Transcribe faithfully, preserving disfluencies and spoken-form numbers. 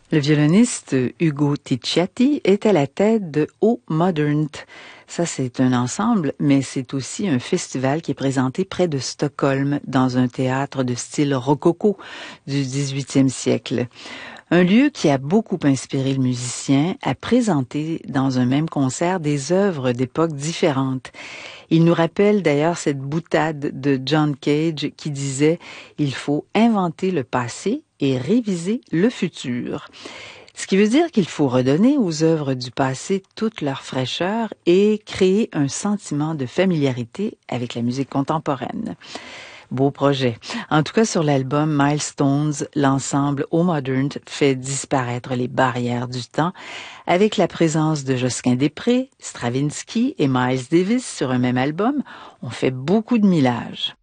Le violoniste Ugo Ticciati est à la tête de O Modernt. Ça, c'est un ensemble, mais c'est aussi un festival qui est présenté près de Stockholm, dans un théâtre de style rococo du dix-huitième siècle. Un lieu qui a beaucoup inspiré le musicien à présenter dans un même concert des œuvres d'époques différentes. Il nous rappelle d'ailleurs cette boutade de John Cage qui disait « Il faut inventer le passé et réviser le futur ». Ce qui veut dire qu'il faut redonner aux œuvres du passé toute leur fraîcheur et créer un sentiment de familiarité avec la musique contemporaine. Beau projet. En tout cas, sur l'album Milestones, l'ensemble O Modernt fait disparaître les barrières du temps avec la présence de Josquin des Prés, Stravinsky et Miles Davis sur un même album. On fait beaucoup de millage.